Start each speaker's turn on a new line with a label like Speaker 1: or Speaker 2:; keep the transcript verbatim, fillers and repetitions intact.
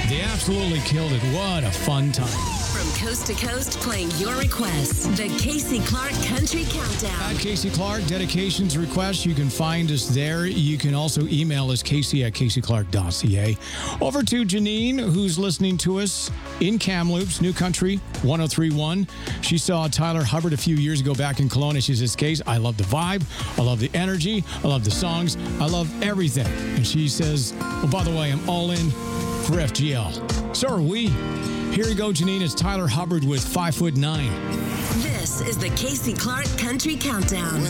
Speaker 1: They absolutely killed it. What a fun time.
Speaker 2: From coast to coast, playing your requests. The Casey Clark Country Countdown.
Speaker 1: At Casey Clark, dedications, requests, you can find us there. You can also email us, Casey at casey clark dot c a. Over to Janine, who's listening to us in Kamloops, New Country one oh three point one. She saw Tyler Hubbard a few years ago back in Kelowna. She says, Case, I love the vibe. I love the energy. I love the songs. I love everything. And she says, well, by the way, I'm all in for F G L. So are we. Here you go, Janine. It's Tyler Hubbard with Five Foot Nine.
Speaker 2: This is the Casey Clark Country Countdown.